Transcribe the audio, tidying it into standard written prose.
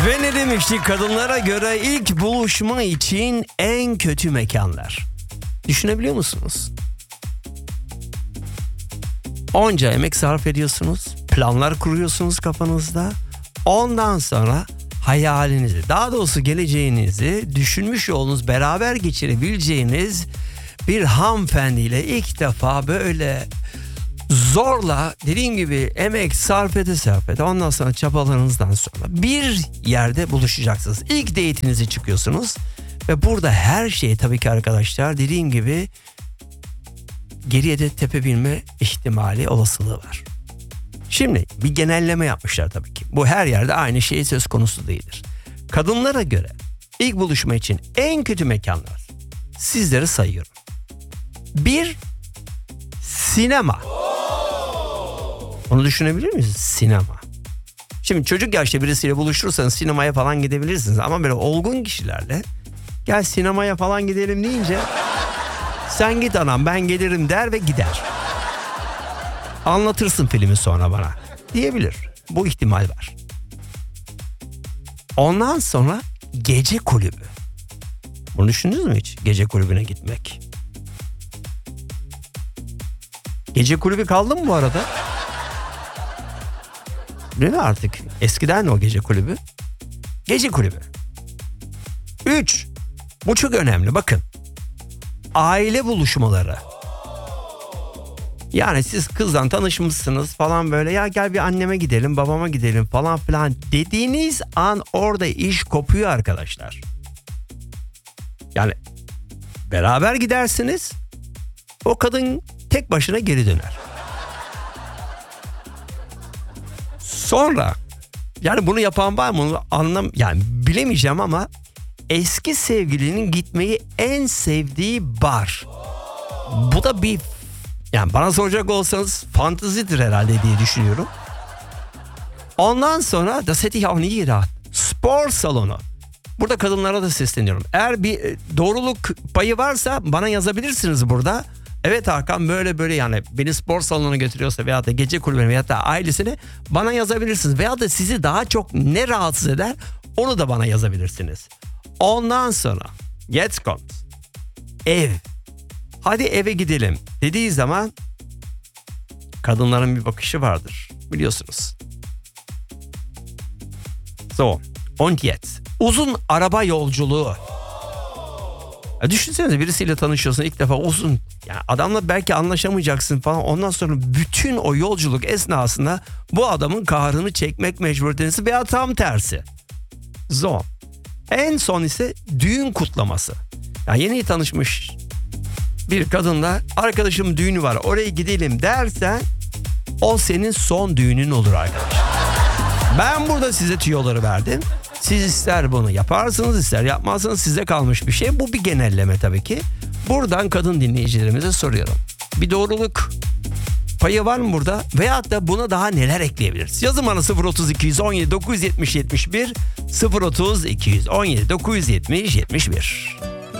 Ve ne demiştik, kadınlara göre ilk buluşma için en kötü mekanlar. Düşünebiliyor musunuz? Onca emek sarf ediyorsunuz, planlar kuruyorsunuz kafanızda. Ondan sonra hayalinizi, daha doğrusu geleceğinizi düşünmüş olduğunuz, beraber geçirebileceğiniz bir hanımefendiyle ilk defa böyle zorla, dediğim gibi emek sarf ede ondan sonra çabalarınızdan sonra bir yerde buluşacaksınız. İlk date'inize çıkıyorsunuz ve burada her şey tabii ki arkadaşlar, dediğim gibi geriye de tepebilme ihtimali, olasılığı var. Şimdi bir genelleme yapmışlar tabii ki. Bu her yerde aynı şey söz konusu değildir. Kadınlara göre ilk buluşma için en kötü mekanlar, sizleri sayıyorum. 1. Sinema. Onu düşünebilir miyiz? Sinema. Şimdi çocuk yaşta birisiyle buluşursanız sinemaya falan gidebilirsiniz. Ama böyle olgun kişilerle gel sinemaya falan gidelim deyince sen git anam ben gelirim der ve gider. Anlatırsın filmi sonra bana diyebilir. Bu ihtimal var. Ondan sonra gece kulübü. Bunu düşündünüz mü hiç? Gece kulübüne gitmek. Gece kulübü kaldı mı bu arada? Değil mi artık? Eskiden o gece kulübü. Gece kulübü. 3. Bu çok önemli, bakın. Aile buluşmaları. Yani siz kızla tanışmışsınız falan böyle, ya gel bir anneme gidelim, babama gidelim falan filan dediğiniz an orada iş kopuyor arkadaşlar. Yani beraber gidersiniz, o kadın tek başına geri döner. Sonra yani bunu yapan var mı yani bilemeyeceğim ama eski sevgilinin gitmeyi en sevdiği bar. Bu da bir, yani bana soracak olsanız fantezidir herhalde diye düşünüyorum. Ondan sonra das hätte ich auch nie gedacht. Spor salonu. Burada kadınlara da sesleniyorum. Eğer bir doğruluk payı varsa bana yazabilirsiniz burada. Evet Hakan böyle yani beni spor salonuna götürüyorsa veyahut da gece kulübüne veyahut da ailesine bana yazabilirsiniz. Veyahut da sizi daha çok ne rahatsız eder onu da bana yazabilirsiniz. Ondan sonra jetzt kommt. Ev. Hadi eve gidelim dediği zaman kadınların bir bakışı vardır biliyorsunuz. So, und jetzt. Uzun araba yolculuğu. Ya düşünsenize, birisiyle tanışıyorsun ilk defa, uzun. Yani adamla belki anlaşamayacaksın falan. Ondan sonra bütün o yolculuk esnasında bu adamın kahrını çekmek mecburiyetindesin veya tam tersi. So. En son ise düğün kutlaması. Yani yeni tanışmış bir kadınla arkadaşım düğünü var oraya gidelim dersen o senin son düğünün olur arkadaşlar. Ben burada size tüyoları verdim. Siz ister bunu yaparsınız ister yapmazsınız, size kalmış bir şey. Bu bir genelleme tabii ki. Buradan kadın dinleyicilerimize soruyorum. Bir doğruluk payı var mı burada? Veyahut da buna daha neler ekleyebiliriz? Yazın bana 030 217 970 71 030 217 970 71.